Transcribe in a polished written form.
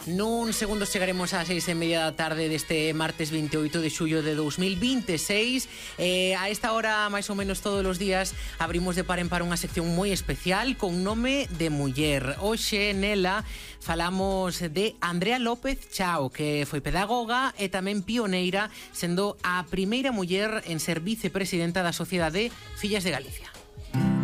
Nun segundos chegaremos ás 6:30 da tarde deste martes 28 de xullo de 2026. A esta hora, máis ou menos todos os días, abrimos de par en par unha sección moi especial con nome de muller. Hoxe, nela, falamos de Andrea López Chao, que foi pedagoga e tamén pioneira, sendo a primeira muller en ser vicepresidenta da Sociedade Fillas de Galicia.